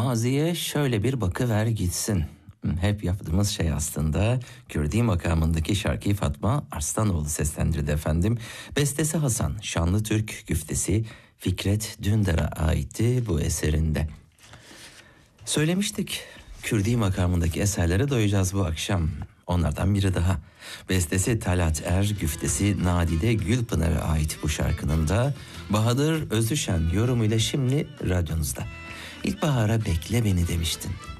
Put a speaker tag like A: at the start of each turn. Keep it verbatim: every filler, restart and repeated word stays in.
A: maziye şöyle bir bakıver gitsin. Hep yaptığımız şey aslında. Kürdi makamındaki şarkıyı Fatma Arslanoğlu seslendirdi efendim. Bestesi Hasan Şanlıtürk, güftesi Fikret Dündar'a aitti bu eserinde. Söylemiştik, Kürdi makamındaki eserlere doyacağız bu akşam. Onlardan biri daha. Bestesi Talat Er, güftesi Nadide Gülpınar'a ait bu şarkının da Bahadır Özüşen yorumuyla şimdi radyonuzda. İlkbahara bekle beni demiştin.